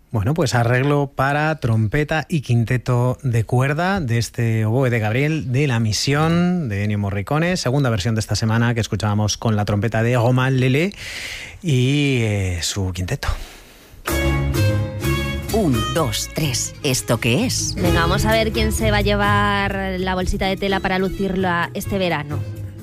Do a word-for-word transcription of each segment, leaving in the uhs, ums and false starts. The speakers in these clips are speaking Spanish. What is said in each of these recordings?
Bueno, pues arreglo para trompeta y quinteto de cuerda de este oboe de Gabriel de La Misión de Ennio Morricone, segunda versión de esta semana que escuchábamos con la trompeta de Romain Lelé y eh, su quinteto. Un, dos, tres. ¿Esto qué es? Venga, vamos a ver quién se va a llevar la bolsita de tela para lucirla este verano.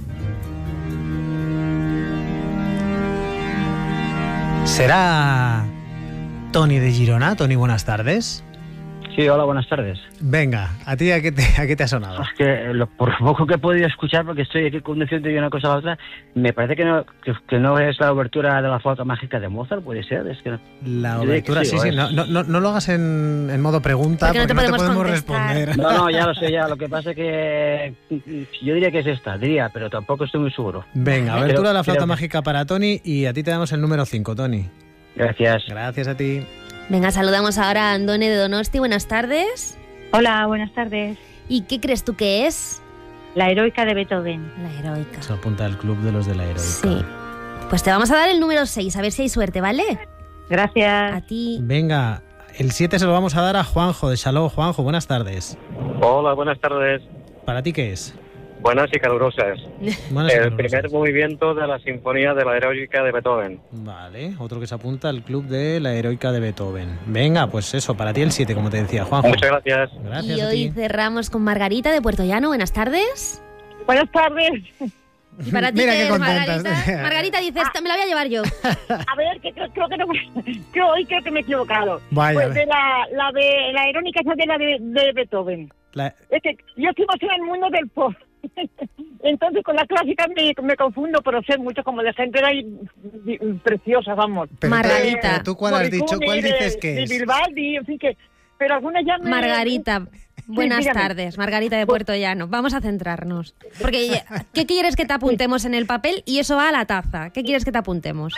¿Será Tony de Girona? Tony, buenas tardes. Sí, hola, buenas tardes. Venga, ¿a ti a qué te, a qué te ha sonado? Es que lo, por poco que he podido escuchar, porque estoy aquí conduciendo de una cosa a la otra, me parece que no, que, que no es la obertura de la flauta mágica de Mozart, puede ser. Es que no. La obertura, sí, sí, sí no, no, no lo hagas en, en modo pregunta, porque, porque no te podemos, no te podemos responder. No, no, ya lo sé, ya. Lo que pasa es que yo diría que es esta, diría, pero tampoco estoy muy seguro. Venga, abertura creo, de la flauta creo... mágica para Tony y a ti te damos el número cinco, Tony. Gracias. Gracias a ti. Venga, saludamos ahora a Andone de Donosti. Buenas tardes. Hola, buenas tardes. ¿Y qué crees tú que es? La heroica de Beethoven. La heroica. Se apunta al club de los de la heroica. Sí. Pues te vamos a dar el número seis, a ver si hay suerte, ¿vale? Gracias. A ti. Venga, el siete se lo vamos a dar a Juanjo de Salou. Juanjo, buenas tardes. Hola, buenas tardes. ¿Para ti qué es? Buenas y calurosas. Buenas y el calurosas. primer movimiento de la Sinfonía de la Heroica de Beethoven. Vale, otro que se apunta al club de la Heroica de Beethoven. Venga, pues eso, para ti el siete, como te decía, Juanjo. Muchas gracias. Gracias y a hoy ti. cerramos con Margarita de Puerto Llano. Buenas tardes. Buenas tardes. ¿Y para ti Mira qué qué es, contentas. Margarita? Margarita dice, esta me la voy a llevar yo. A ver, que creo, creo que no, que hoy creo que me he equivocado. Vaya. Pues de la, la de la heroica es de la de, de Beethoven. La... Es que yo estoy más en el mundo del pop. Entonces con la clásica me, me confundo, pero sé mucho como de gente ahí preciosa, vamos. Pero Margarita. ¿Tú, ¿Tú cuál has dicho? ¿Cuál de, dices que de es? Vivaldi, en fin, que... Pero algunas ya me... Margarita, buenas dígame. tardes. Margarita de Puerto Llano. Vamos a centrarnos. Porque, ¿qué quieres que te apuntemos en el papel? Y eso va a la taza. ¿Qué quieres que te apuntemos?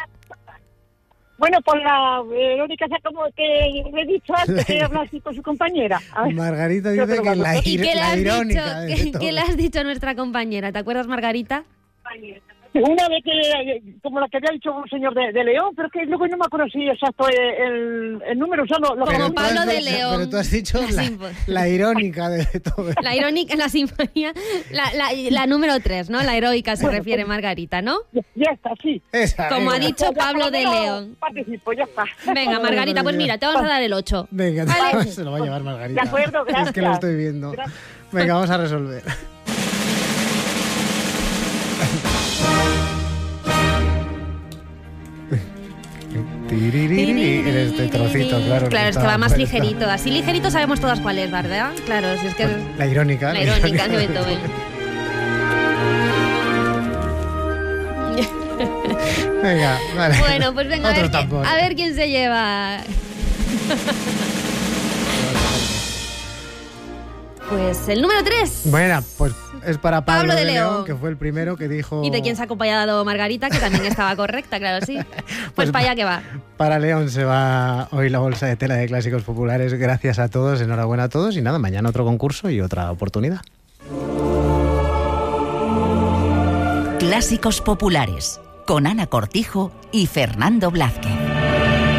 Bueno, pues la Verónica, como que le he dicho antes, que habla así con su compañera. A ver. Margarita Yo dice creo que la, ¿Y ir, qué le la has irónica. de dicho, ¿qué, todo. ¿qué le has dicho a nuestra compañera? ¿Te acuerdas, Margarita? Una vez que, como la que había dicho un señor de, de León, pero es que luego no me acuerdo si exacto el, el número, o sea, lo, lo Como Pero tú Pablo has de dicho- León. Pero tú has dicho La la, sinfo- la irónica de todo. La irónica, la sinfonía, la, la, la número tres, ¿no? La heroica se refiere Margarita, ¿no? ya, ya está, sí. Esa, Como ha venga. dicho Ya, Pablo por lo de menos León. Participo, ya está. Venga, Margarita, pues mira, te vamos a dar el ocho. Venga, Vale. se lo va a llevar Margarita. De acuerdo, gracias. Es que lo estoy viendo. Gracias. Venga, vamos a resolver. Tiririri, en este trocito, claro. Claro, es que está- va más está- ligerito. Así ligerito sabemos todas cuál es, ¿verdad? Claro, si es que... La irónica. La irónica de Beethoven. Venga, vale. Bueno, pues venga, a Otro ver, qui- tampón. a ver quién se lleva. Pues el número tres. Bueno, pues es para Pablo, Pablo de de León, León. que fue el primero que dijo... Y de quién se ha acompañado Margarita, que también estaba correcta, claro, sí. Pues, Pues para allá que va. Para León se va hoy la bolsa de tela de clásicos populares. Gracias a todos, enhorabuena a todos. Y nada, mañana otro concurso y otra oportunidad. Clásicos populares con Ana Cortijo y Fernando Blázquez.